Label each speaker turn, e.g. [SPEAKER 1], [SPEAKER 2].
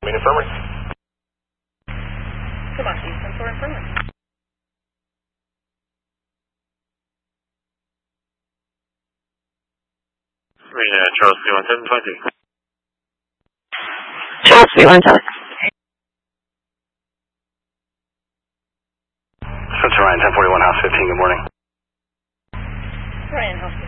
[SPEAKER 1] Infirmary.
[SPEAKER 2] Come on, Houston for infirmary.
[SPEAKER 1] Charles 31722.
[SPEAKER 3] Charles 317.
[SPEAKER 1] Spencer Ryan, 1041 House 15, good morning.
[SPEAKER 2] Ryan, House